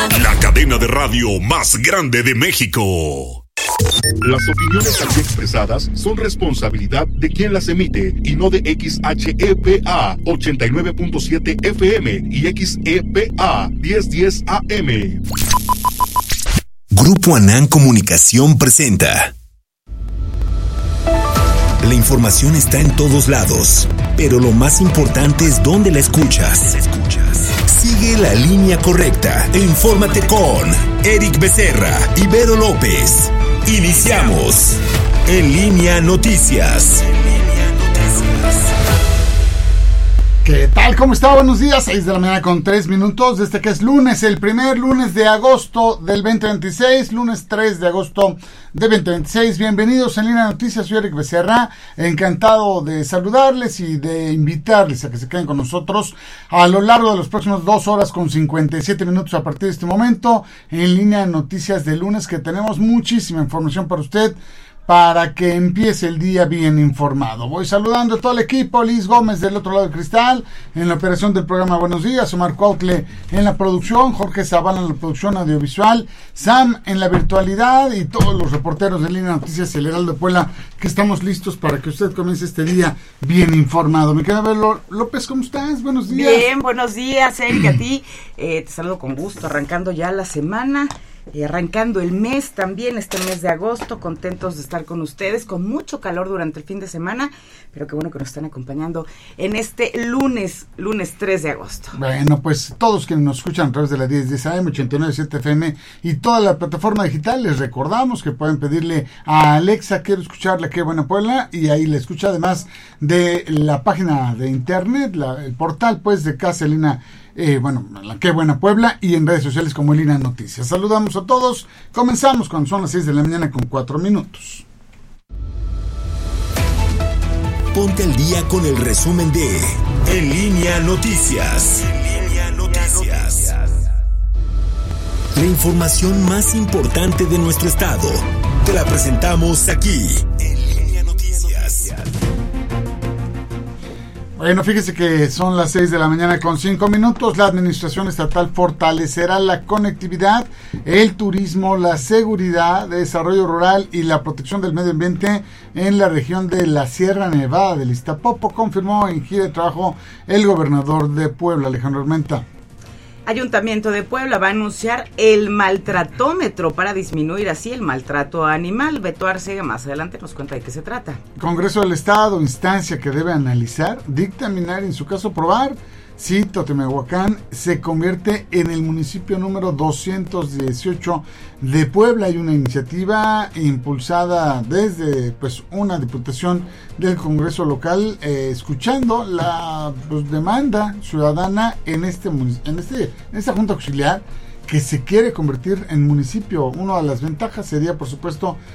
La cadena de radio más grande de México. Las opiniones aquí expresadas son responsabilidad de quien las emite y no de XHEPA 89.7 FM y XEPA 1010 AM. Grupo Anán Comunicación presenta. La información está en todos lados, pero lo más importante es dónde la escuchas. Sigue la línea correcta e infórmate con Eric Becerra y Vero López. Iniciamos En Línea Noticias. ¿Qué tal? ¿Cómo está? Buenos días, 6 de la mañana con 3 minutos, desde que es lunes, el primer lunes de agosto del 2026, lunes 3 de agosto de 2026. Bienvenidos en Línea Noticias, soy Eric Becerra, encantado de saludarles y de invitarles a que se queden con nosotros a lo largo de los próximos 2 horas con 57 minutos a partir de este momento, en Línea Noticias de lunes, que tenemos muchísima información para usted, para que empiece el día bien informado. Voy saludando a todo el equipo: Liz Gómez del otro lado del cristal, en la operación del programa Buenos Días, Omar Cuautle en la producción, Jorge Zavala en la producción audiovisual, Sam en la virtualidad y todos los reporteros de Línea Noticias y el Heraldo de Puebla, que estamos listos para que usted comience este día bien informado. Me queda ver, López, ¿cómo estás? Buenos días. Bien, buenos días, Eric, a ti. Te saludo con gusto, arrancando ya la semana. Arrancando el mes también, este mes de agosto, contentos de estar con ustedes, con mucho calor durante el fin de semana, pero qué bueno que nos están acompañando en este lunes 3 de agosto. Bueno, pues todos quienes nos escuchan a través de la 1010 AM, 89.7 FM y toda la plataforma digital, les recordamos que pueden pedirle a Alexa, quiero escucharla, Qué Buena Puebla, y ahí le escucha, además de la página de internet, el portal pues de Caselina, la Qué Buena Puebla, y en redes sociales como Línea Noticias. Saludamos a todos, comenzamos cuando son las 6 de la mañana con 4 minutos. Ponte al día con el resumen de En Línea Noticias. La información más importante de nuestro estado, te la presentamos aquí, En Línea Noticias. Bueno, fíjese que son las 6 de la mañana con 5 minutos. La administración estatal fortalecerá la conectividad, el turismo, la seguridad, desarrollo rural y la protección del medio ambiente en la región de la Sierra Nevada del Iztapopo, confirmó en gira de trabajo el gobernador de Puebla, Alejandro Armenta. Ayuntamiento de Puebla va a anunciar el maltratómetro para disminuir así el maltrato animal. Beto Arcega más adelante nos cuenta de qué se trata. Congreso del Estado, instancia que debe analizar, dictaminar y en su caso aprobar si Totemehuacán se convierte en el municipio número 218 de Puebla. Hay una iniciativa impulsada desde una diputación del Congreso local, escuchando la demanda ciudadana en esta Junta Auxiliar que se quiere convertir en municipio. Una de las ventajas sería, por supuesto,